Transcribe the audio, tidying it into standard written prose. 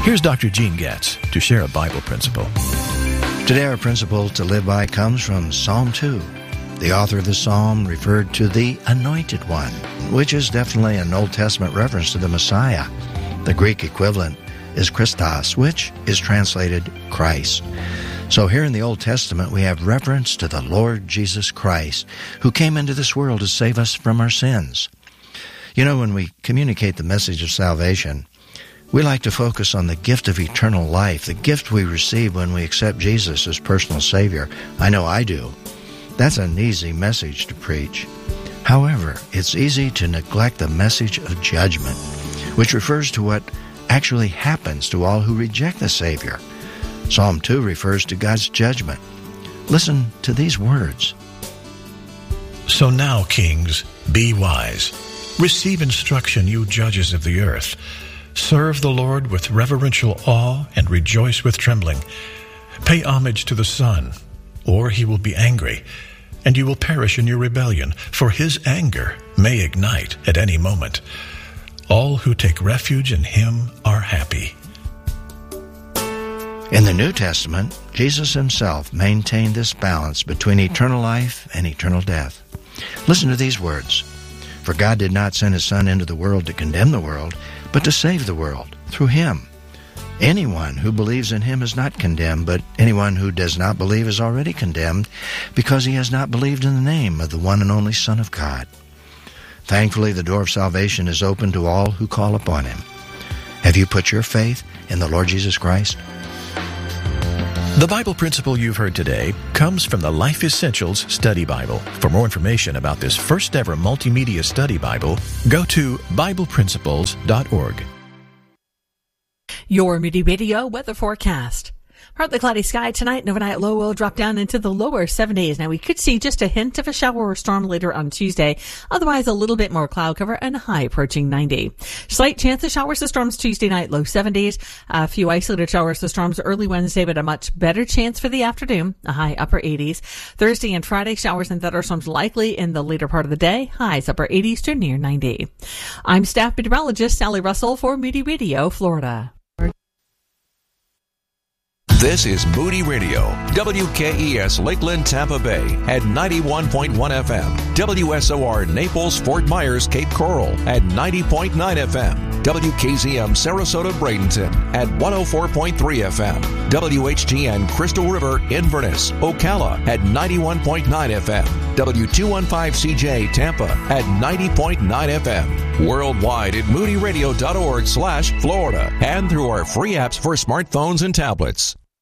Here's Dr. Gene Getz to share a Bible principle. Today our principle to live by comes from Psalm 2. The author of the psalm referred to the Anointed One, which is definitely an Old Testament reference to the Messiah. The Greek equivalent is Christos, which is translated Christ. So here in the Old Testament we have reference to the Lord Jesus Christ, who came into this world to save us from our sins. You know, when we communicate the message of salvation, we like to focus on the gift of eternal life, the gift we receive when we accept Jesus as personal Savior. I know I do. That's an easy message to preach. However, it's easy to neglect the message of judgment, which refers to what actually happens to all who reject the Savior. Psalm 2 refers to God's judgment. Listen to these words. So now, kings, be wise. Receive instruction, you judges of the earth. Serve the Lord with reverential awe and rejoice with trembling. Pay homage to the Son, or he will be angry, and you will perish in your rebellion, for his anger may ignite at any moment. All who take refuge in him are happy. In the New Testament, Jesus himself maintained this balance between eternal life and eternal death. Listen to these words. For God did not send his Son into the world to condemn the world, but to save the world through him. Anyone who believes in him is not condemned, but anyone who does not believe is already condemned, because he has not believed in the name of the one and only Son of God. Thankfully, the door of salvation is open to all who call upon him. Have you put your faith in the Lord Jesus Christ? The Bible principle you've heard today comes from the Life Essentials Study Bible. For more information about this first ever multimedia study Bible, go to BiblePrinciples.org. Your Moody Radio weather forecast. Partly cloudy sky tonight, and overnight low will drop down into the lower 70s. Now, we could see just a hint of a shower or storm later on Tuesday. Otherwise, a little bit more cloud cover and a high approaching 90. Slight chance of showers or storms Tuesday night, low 70s. A few isolated showers or storms early Wednesday, but a much better chance for the afternoon, a high upper 80s. Thursday and Friday, showers and thunderstorms likely in the later part of the day, highs upper 80s to near 90. I'm staff meteorologist Sally Russell for Moody Radio, Florida. This is Moody Radio, WKES Lakeland, Tampa Bay at 91.1 FM, WSOR Naples, Fort Myers, Cape Coral at 90.9 FM, WKZM Sarasota, Bradenton at 104.3 FM, WHTN Crystal River, Inverness, Ocala at 91.9 FM, W215CJ Tampa at 90.9 FM, worldwide at moodyradio.org/Florida, and through our free apps for smartphones and tablets.